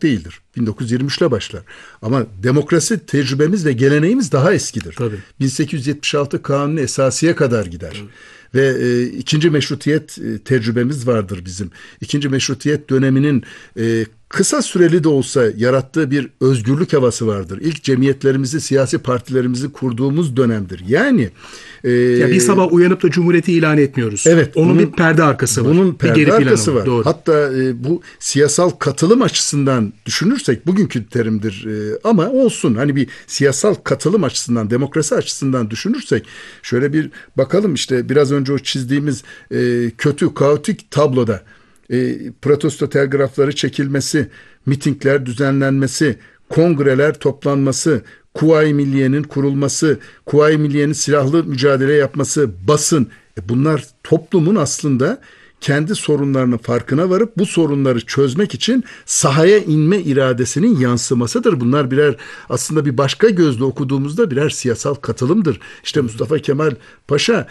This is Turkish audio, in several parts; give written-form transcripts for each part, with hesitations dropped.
çok değildir. 1923'le başlar. Ama demokrasi tecrübemiz ve geleneğimiz daha eskidir. Tabii. 1876 Kanunu Esasiye kadar gider. Tabii. Ve ikinci meşrutiyet tecrübemiz vardır bizim. İkinci meşrutiyet döneminin kısa süreli de olsa yarattığı bir özgürlük havası vardır. İlk cemiyetlerimizi, siyasi partilerimizi kurduğumuz dönemdir. Yani bir sabah uyanıp da cumhuriyeti ilan etmiyoruz. Evet. Onun bir perde arkası var. Bunun perde arkası var. Doğru. Hatta bu siyasal katılım açısından düşünürsek, bugünkü terimdir ama olsun, hani bir siyasal katılım açısından, demokrasi açısından düşünürsek şöyle bir bakalım, işte biraz önce o çizdiğimiz kötü, kaotik tabloda protesto telgrafları çekilmesi, mitingler düzenlenmesi, kongreler toplanması, Kuvayi Milliye'nin kurulması, Kuvayi Milliye'nin silahlı mücadele yapması, basın, bunlar toplumun aslında kendi sorunlarının farkına varıp bu sorunları çözmek için sahaya inme iradesinin yansımasıdır. Bunlar birer, aslında bir başka gözle okuduğumuzda birer siyasal katılımdır. İşte Mustafa Kemal Paşa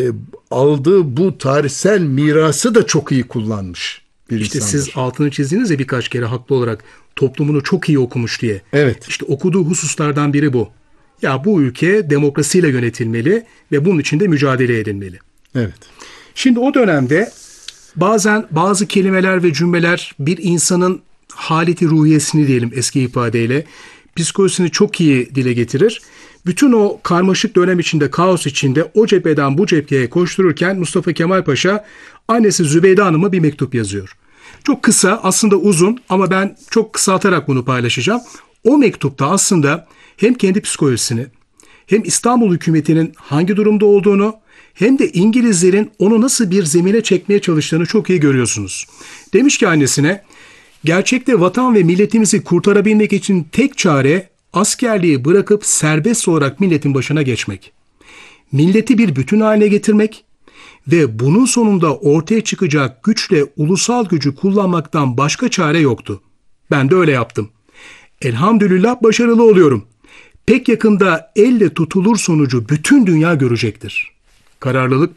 aldığı bu tarihsel mirası da çok iyi kullanmış bir İşte insandır. siz altını çizdiniz ya birkaç kere haklı olarak, toplumunu çok iyi okumuş diye. Evet. İşte okuduğu hususlardan biri bu. Ya bu ülke demokrasiyle yönetilmeli ve bunun için de mücadele edilmeli. Evet. Şimdi o dönemde bazen bazı kelimeler ve cümleler bir insanın haleti ruhiyesini, diyelim eski ifadeyle, psikolojisini çok iyi dile getirir. Bütün o karmaşık dönem içinde, kaos içinde o cepheden bu cepheye koştururken Mustafa Kemal Paşa annesi Zübeyde Hanım'a bir mektup yazıyor. Çok kısa, aslında uzun ama ben çok kısaltarak bunu paylaşacağım. O mektupta aslında hem kendi psikolojisini, hem İstanbul hükümetinin hangi durumda olduğunu, hem de İngilizlerin onu nasıl bir zemine çekmeye çalıştığını çok iyi görüyorsunuz. Demiş ki annesine, gerçekte vatan ve milletimizi kurtarabilmek için tek çare askerliği bırakıp serbest olarak milletin başına geçmek. Milleti bir bütün haline getirmek ve bunun sonunda ortaya çıkacak güçle ulusal gücü kullanmaktan başka çare yoktu. Ben de öyle yaptım. Elhamdülillah başarılı oluyorum. Pek yakında elle tutulur sonucu bütün dünya görecektir. Kararlılık,